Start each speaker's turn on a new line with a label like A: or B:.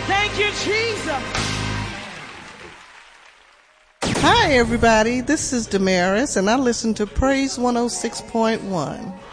A: Thank you, Jesus.
B: Hi, everybody. This is Damaris, and I listen to Praise 106.1.